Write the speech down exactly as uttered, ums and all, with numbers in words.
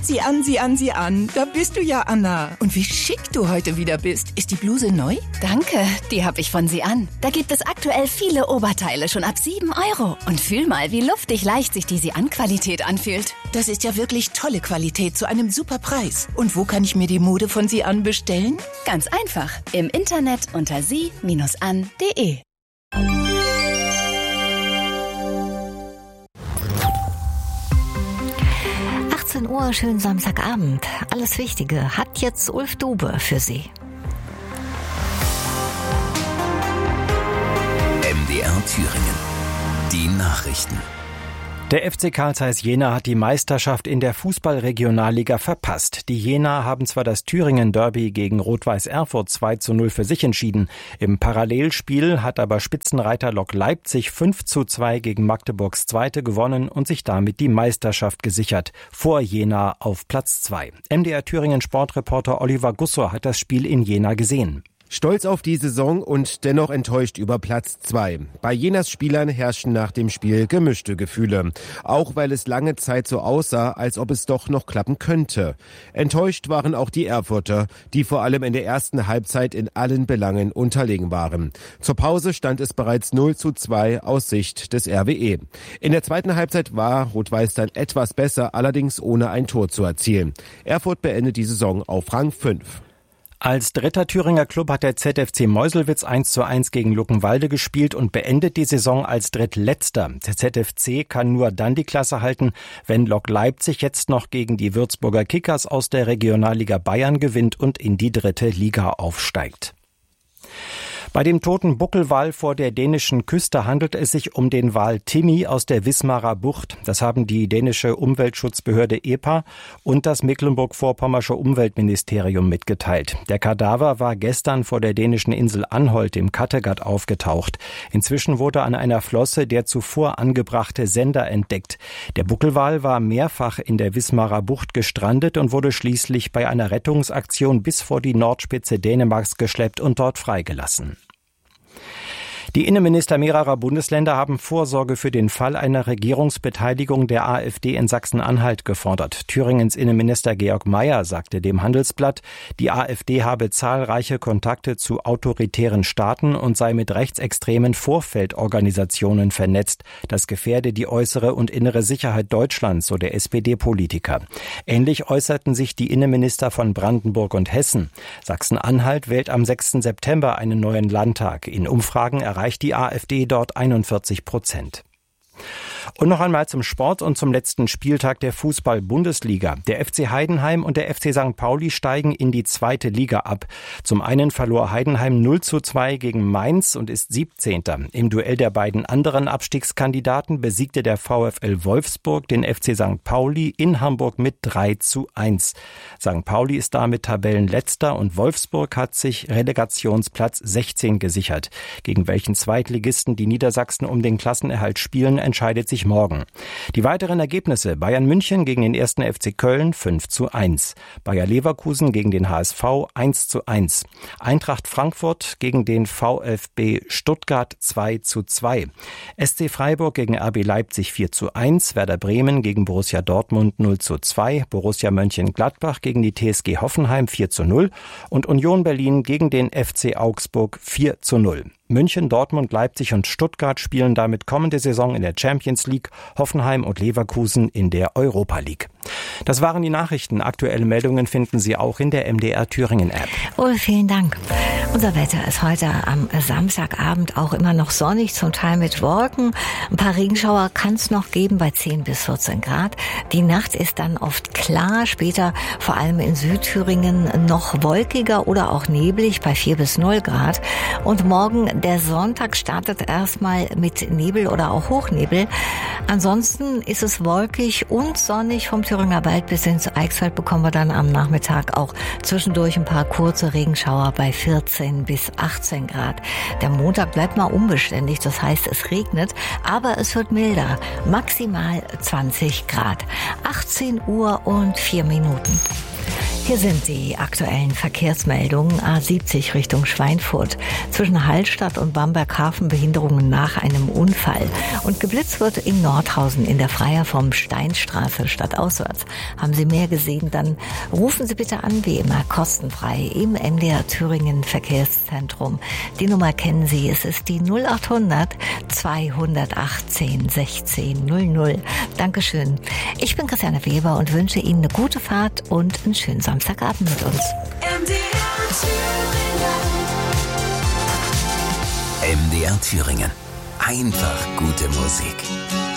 Sieh an, sieh an, sieh an. Da bist du ja, Anna. Und wie schick du heute wieder bist. Ist die Bluse neu? Danke, die habe ich von Sie an. Da gibt es aktuell viele Oberteile schon ab sieben Euro. Und fühl mal, wie luftig leicht sich die Sie-an-Qualität anfühlt. Das ist ja wirklich tolle Qualität zu einem super Preis. Und wo kann ich mir die Mode von Sie an bestellen? Ganz einfach. Im Internet unter sie Bindestrich an punkt de. achtzehn Uhr, schönen Samstagabend. Alles Wichtige hat jetzt Ulf Dube für Sie. M D R Thüringen. Die Nachrichten. Der F C Carl Zeiss Jena hat die Meisterschaft in der Fußball-Regionalliga verpasst. Die Jenaer haben zwar das Thüringen-Derby gegen Rot-Weiß Erfurt zwei zu null für sich entschieden. Im Parallelspiel hat aber Spitzenreiter Lok Leipzig fünf zu zwei gegen Magdeburgs Zweite gewonnen und sich damit die Meisterschaft gesichert. Vor Jena auf Platz zwei. M D R Thüringen Sportreporter Oliver Gussor hat das Spiel in Jena gesehen. Stolz auf die Saison und dennoch enttäuscht über Platz zwei. Bei Jenas Spielern herrschten nach dem Spiel gemischte Gefühle. Auch weil es lange Zeit so aussah, als ob es doch noch klappen könnte. Enttäuscht waren auch die Erfurter, die vor allem in der ersten Halbzeit in allen Belangen unterlegen waren. Zur Pause stand es bereits null zu zwei aus Sicht des R W E. In der zweiten Halbzeit war Rot-Weiß dann etwas besser, allerdings ohne ein Tor zu erzielen. Erfurt beendet die Saison auf Rang fünf. Als dritter Thüringer Klub hat der Z F C Meuselwitz eins zu eins gegen Luckenwalde gespielt und beendet die Saison als drittletzter. Der Z F C kann nur dann die Klasse halten, wenn Lok Leipzig jetzt noch gegen die Würzburger Kickers aus der Regionalliga Bayern gewinnt und in die dritte Liga aufsteigt. Bei dem toten Buckelwal vor der dänischen Küste handelt es sich um den Wal Timmy aus der Wismarer Bucht. Das haben die dänische Umweltschutzbehörde E P A und das Mecklenburg-Vorpommersche Umweltministerium mitgeteilt. Der Kadaver war gestern vor der dänischen Insel Anholt im Kattegat aufgetaucht. Inzwischen wurde an einer Flosse der zuvor angebrachte Sender entdeckt. Der Buckelwal war mehrfach in der Wismarer Bucht gestrandet und wurde schließlich bei einer Rettungsaktion bis vor die Nordspitze Dänemarks geschleppt und dort freigelassen. Die Innenminister mehrerer Bundesländer haben Vorsorge für den Fall einer Regierungsbeteiligung der AfD in Sachsen-Anhalt gefordert. Thüringens Innenminister Georg Mayer sagte dem Handelsblatt, die AfD habe zahlreiche Kontakte zu autoritären Staaten und sei mit rechtsextremen Vorfeldorganisationen vernetzt. Das gefährde die äußere und innere Sicherheit Deutschlands, so der S P D-Politiker. Ähnlich äußerten sich die Innenminister von Brandenburg und Hessen. Sachsen-Anhalt wählt am sechsten September einen neuen Landtag. In Umfragen erreicht die AfD dort einundvierzig Prozent. Und noch einmal zum Sport und zum letzten Spieltag der Fußball-Bundesliga. Der F C Heidenheim und der F C Sankt Pauli steigen in die zweite Liga ab. Zum einen verlor Heidenheim null zu zwei gegen Mainz und ist siebzehnter. Im Duell der beiden anderen Abstiegskandidaten besiegte der VfL Wolfsburg den F C Sankt Pauli in Hamburg mit drei zu eins. Sankt Pauli ist damit Tabellenletzter und Wolfsburg hat sich Relegationsplatz sechzehn gesichert. Gegen welchen Zweitligisten die Niedersachsen um den Klassenerhalt spielen, entscheidet sich morgen. Die weiteren Ergebnisse: Bayern München gegen den ersten F C Köln fünf zu eins. Bayer Leverkusen gegen den H S V eins zu eins. Eintracht Frankfurt gegen den VfB Stuttgart zwei zu zwei. S C Freiburg gegen R B Leipzig vier zu eins. Werder Bremen gegen Borussia Dortmund null zu zwei. Borussia Mönchengladbach gegen die T S G Hoffenheim vier zu null. Und Union Berlin gegen den F C Augsburg vier zu null. München, Dortmund, Leipzig und Stuttgart spielen damit kommende Saison in der Champions League, Hoffenheim und Leverkusen in der Europa League. Das waren die Nachrichten. Aktuelle Meldungen finden Sie auch in der M D R Thüringen App. Oh, vielen Dank. Unser Wetter ist heute am Samstagabend auch immer noch sonnig, zum Teil mit Wolken. Ein paar Regenschauer kann es noch geben bei zehn bis vierzehn Grad. Die Nacht ist dann oft klar, später vor allem in Südthüringen noch wolkiger oder auch neblig bei vier bis null Grad. Und morgen, der Sonntag, startet erstmal mit Nebel oder auch Hochnebel. Ansonsten ist es wolkig und sonnig. Vom Thüringer Wald bis ins Eichsfeld bekommen wir dann am Nachmittag auch zwischendurch ein paar kurze Regenschauer bei vierzehn bis achtzehn Grad. Der Montag bleibt mal unbeständig, das heißt, es regnet, aber es wird milder. Maximal zwanzig Grad. achtzehn Uhr und vier Minuten. Hier sind die aktuellen Verkehrsmeldungen. A siebzig Richtung Schweinfurt. Zwischen Hallstatt und Bamberghafen Behinderungen nach einem Unfall. Und geblitzt wird in Nordhausen in der Freier vom Steinstraße stadtauswärts. Haben Sie mehr gesehen, dann rufen Sie bitte an, wie immer kostenfrei im M D R Thüringen Verkehrszentrum. Die Nummer kennen Sie, es ist die null achthundert zweihundertachtzehn sechzehn null null. Dankeschön. Ich bin Christiane Weber und wünsche Ihnen eine gute Fahrt und einen schönen Samstagabend mit uns. M D R Thüringen. M D R Thüringen. Einfach gute Musik.